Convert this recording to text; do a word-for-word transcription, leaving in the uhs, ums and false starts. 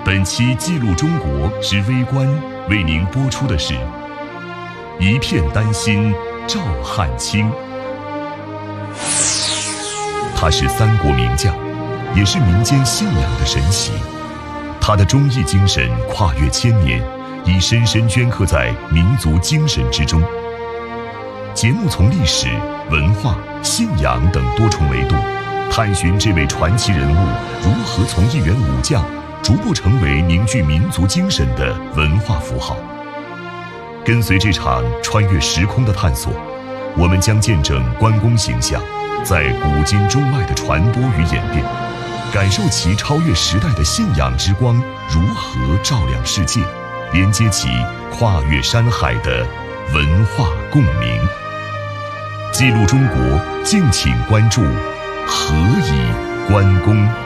本期《记录中国之微观》为您播出的是一片丹心照汗青。他是三国名将，也是民间信仰的神祇。他的忠义精神跨越千年，已深深镌刻在民族精神之中。节目从历史、文化、信仰等多重维度，探寻这位传奇人物如何从一员武将逐步成为凝聚民族精神的文化符号。跟随这场穿越时空的探索，我们将见证关公形象在古今中外的传播与演变，感受其超越时代的信仰之光如何照亮世界，连接起跨越山海的文化共鸣。记录中国，敬请关注何以关公。